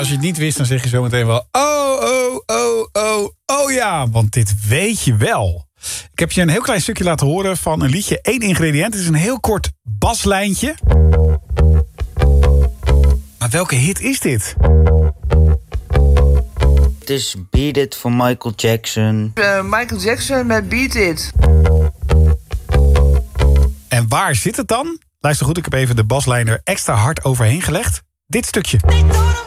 als je het niet wist, dan zeg je zo meteen wel... Oh ja, want dit weet je wel. Ik heb je een heel klein stukje laten horen van een liedje. 1 ingrediënt, het is een heel kort baslijntje. Maar welke hit is dit? Het is Beat It van Michael Jackson. Michael Jackson met Beat It. En waar zit het dan? Luister goed, ik heb even de baslijn er extra hard overheen gelegd. Dit stukje.